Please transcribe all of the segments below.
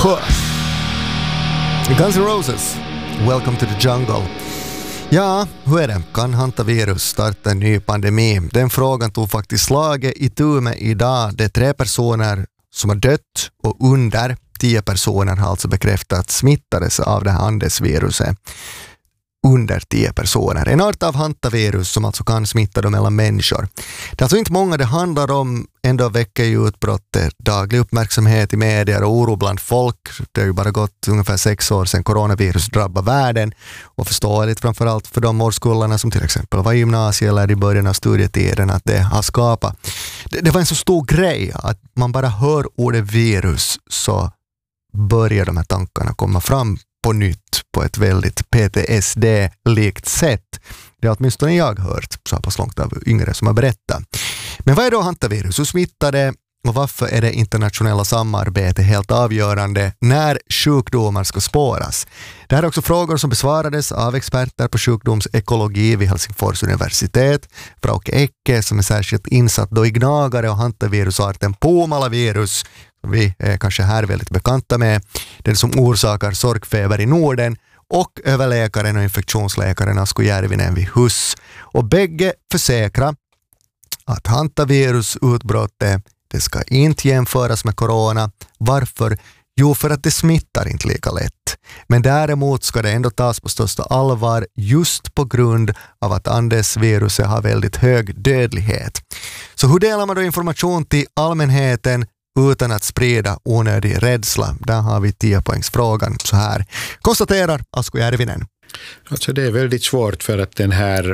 Guns N' Roses, Welcome to the Jungle. Ja, hur är det? Kan hantavirus starta en ny pandemi? Den frågan tog faktiskt slaget i tume idag. Det är 3 personer som har dött och under 10 personer har alltså bekräftat smittades av det här Andesviruset. Under 10 personer. En art av hantavirus som alltså kan smitta dem mellan människor. Det är alltså inte många det handlar om, ändå väcker ju utbrottet daglig uppmärksamhet i medier och oro bland folk. Det har ju bara gått ungefär 6 år sedan coronavirus drabbade världen och förståeligt framförallt för de årskullarna som till exempel var i gymnasiet eller i början av studietiden att det har skapat. Det var en så stor grej att man bara hör ordet virus så börjar de här tankarna komma fram på nytt på ett väldigt PTSD-likt sätt. Det har åtminstone jag hört så pass långt av yngre som har berättat. Men vad är då hantavirus? Hur smittar det? Och varför är det internationella samarbete helt avgörande när sjukdomar ska spåras? Det här är också frågor som besvarades av experter på sjukdomsekologi vid Helsingfors universitet. Frauke Ecke som är särskilt insatt då i gnagare och hantavirusarten Puumala-virus som vi är kanske här väldigt bekanta med. Den som orsakar sorkfeber i Norden och överläkaren och infektionsläkaren Asko Järvinen vid HUS. Och bägge försäkrar att hantavirusutbrottet det ska inte jämföras med corona. Varför? Jo, för att det smittar inte lika lätt. Men däremot ska det ändå tas på största allvar just på grund av att Andesviruset har väldigt hög dödlighet. Så hur delar man då information till allmänheten utan att sprida onödig rädsla? Där har vi 10-poängsfrågan så här. Konstaterar Asko Järvinen. Alltså det är väldigt svårt för att den här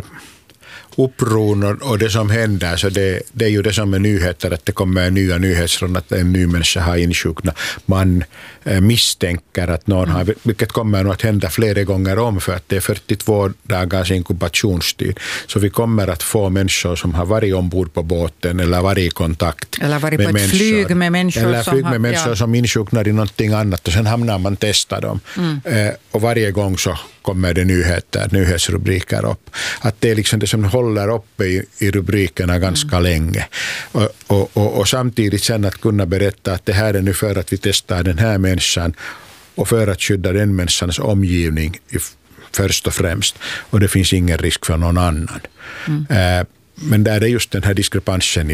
upproren och det som händer, så det är ju det som är nyheter, att det kommer nya nyheter från att en ny människa har insjuknat. Man misstänker att någon har, vilket kommer nog att hända flera gånger om för att det är 42 dagars inkubationstid. Så vi kommer att få människor som har varit ombord på båten eller varit i kontakt eller varit med på ett flyg med människor eller flyg med människor som insjuknar i någonting annat och sen hamnar man testa dem. Och varje gång så kommer det nyhetsrubriker upp. Att det är liksom det som håller uppe i rubrikerna ganska länge. Och samtidigt sen att kunna berätta att det här är nu för att vi testar den här människan och för att skydda den människans omgivning först och främst. Och det finns ingen risk för någon annan. Men där är just den här diskrepansen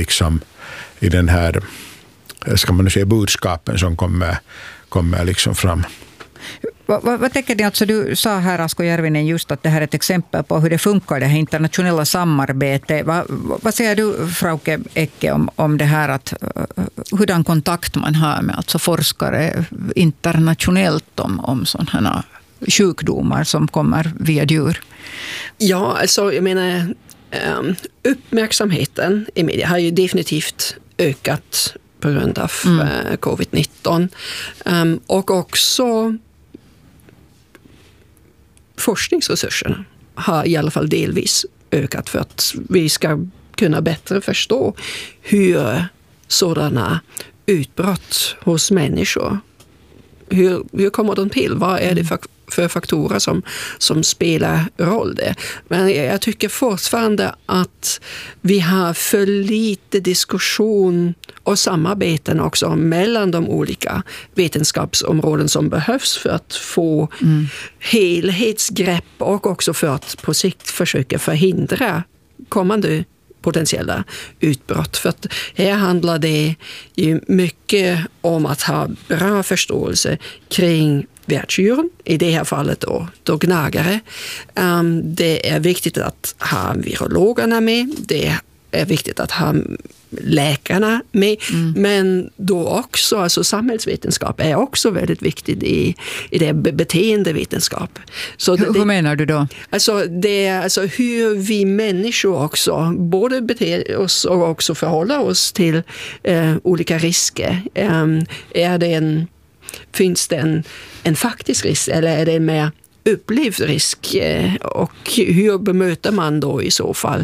i den här ska man säga budskapen som kommer liksom fram. Vad tänker ni? Alltså, du sa här, Asko Järvinen, just att det här är ett exempel på hur det funkar, det här internationella samarbetet. Vad säger du, Frauke Ecke, om det här att hurdan kontakt man har med alltså forskare internationellt om sådana sjukdomar som kommer via djur? Ja, alltså jag menar uppmärksamheten i media har ju definitivt ökat på grund av covid-19 och också forskningsresurserna har i alla fall delvis ökat för att vi ska kunna bättre förstå hur sådana utbrott hos människor, hur kommer de till? Vad är det för faktorer som spelar roll där? Men jag tycker fortfarande att vi har för lite diskussion och samarbeten också mellan de olika vetenskapsområden som behövs för att få helhetsgrepp och också för att på sikt försöka förhindra kommande potentiella utbrott. För att här handlar det ju mycket om att ha bra förståelse kring världsdjuren, i det här fallet då gnagare. Det är viktigt att ha virologerna med, det är viktigt att ha läkarna med, men då också, alltså samhällsvetenskap är också väldigt viktigt i det beteendevetenskap. Så hur menar du då? Alltså det är alltså hur vi människor också både beter oss och också förhåller oss till olika risker. Finns det en faktisk risk eller är det en mer upplevd risk och hur bemöter man då i så fall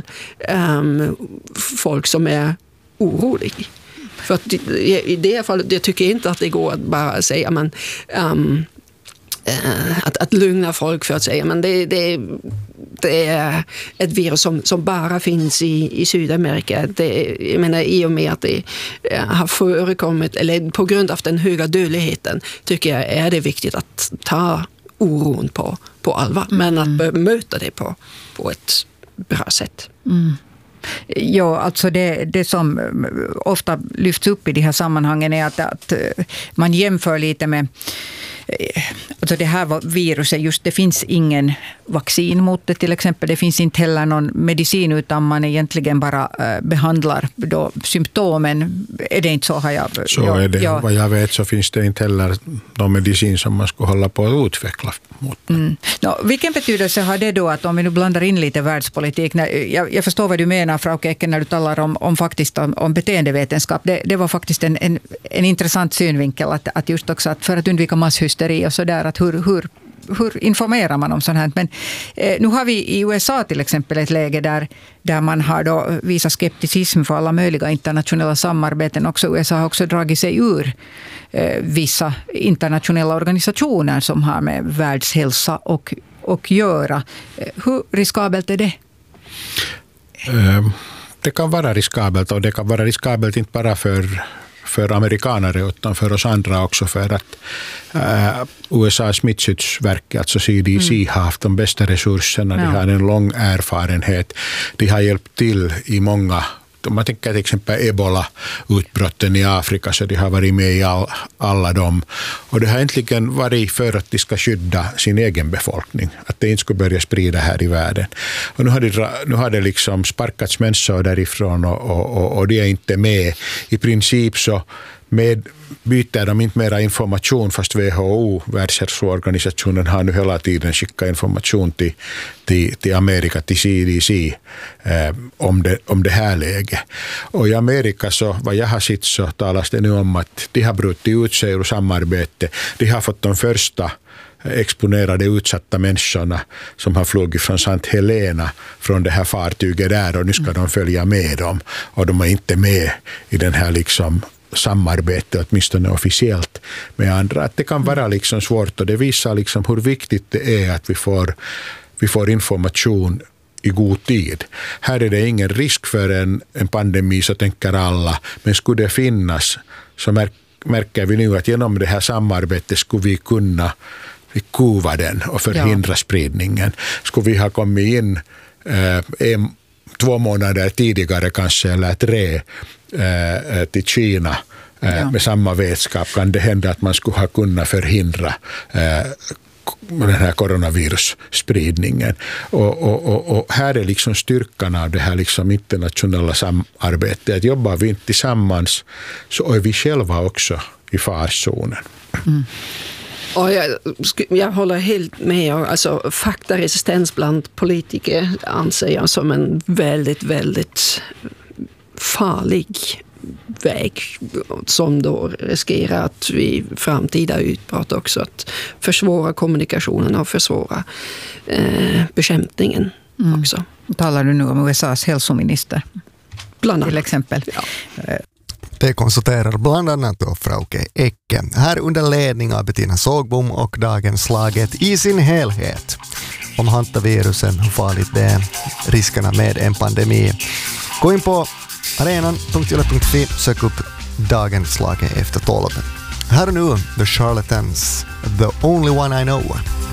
folk som är oroliga? För att i det fallet, jag tycker inte att det går att bara säga att lugna folk för att säga men det är ett virus som bara finns i Sydamerika. Jag menar, i och med att det har förekommit, eller på grund av den höga dödligheten, tycker jag är det viktigt att ta oron på allvar, men att bemöta det på ett bra sätt. Ja, alltså det som ofta lyfts upp i de här sammanhangen är att man jämför lite med alltså det här viruset, just det finns ingen vaccin mot det till exempel, det finns inte heller någon medicin utan man egentligen bara behandlar då symptomen. Är det inte så? Så är det. Ja. Vad jag vet så finns det inte heller någon medicin som man ska hålla på att utveckla mot det. Vilken betydelse har det då, att om vi nu blandar in lite världspolitik, jag förstår vad du menar, Frauke Ekke, när du talar om beteendevetenskap. Det var faktiskt en intressant synvinkel att just också att för att undvika masshysteri och sådär, att hur informerar man om sånt här? Men nu har vi i USA till exempel ett läge där man har då visat skepticism för alla möjliga internationella samarbeten. USA har också dragit sig ur vissa internationella organisationer som har med världshälsa och göra. Hur riskabelt är det? Det kan vara riskabelt, och det kan vara riskabelt inte bara för amerikanare utan för oss andra också, för att USAs smittskyddsverk, alltså CDC, har haft de bästa resurserna, de har en lång erfarenhet, de har hjälpt till i många, om man tänker till exempel Ebola-utbrotten i Afrika, så de har varit med i alla dem. Och det har äntligen varit för att de ska skydda sin egen befolkning, att det inte skulle börja sprida här i världen. Och nu har det liksom sparkats människor därifrån och de är inte med. I princip så byter de inte mera information, fast WHO, Världshälsoorganisationen, har nu hela tiden skickat information till Amerika, till CDC, om det här läget. Och i Amerika, så vad jag har sett, så talas det nu om att de har brutit ut sig ur samarbete. De har fått de första exponerade utsatta människorna som har flugit från Sant Helena från det här fartyget där, och nu ska de följa med dem. Och de är inte med i den här liksom samarbete, åtminstone officiellt, med andra. Att det kan vara liksom svårt, och det visar liksom hur viktigt det är att vi får information i god tid. Här är det ingen risk för en pandemi, så tänker alla, men skulle det finnas, så märker vi nu att genom det här samarbetet skulle vi kunna kuva den och förhindra spridningen. Skulle vi ha kommit in 2 månader tidigare kanske, eller 3 till Kina med samma vetskap, kan det hända att man skulle ha kunnat förhindra den här coronavirusspridningen. Och här är liksom styrkan av det här liksom internationella samarbetet. Att jobbar vi inte tillsammans, så är vi själva också i farzonen. Och jag håller helt med. Alltså, faktaresistens bland politiker anser jag som en väldigt, väldigt farlig väg, som då riskerar att vid framtida utbrott också att försvåra kommunikationen och försvåra bekämpningen också. Talar du nu om USAs hälsominister? Bland annat. Till exempel. Ja. Det konstaterar bland annat då Frauke Ekke, här under ledning av Bettina Sågbom, och dagens Slaget i sin helhet om hantavirusen, hur farligt det är, riskerna med en pandemi. Gå in på arenan.yle.fi, sök upp dagens Slaget efter 12. Här och nu, The Charlatans, The Only One I Know.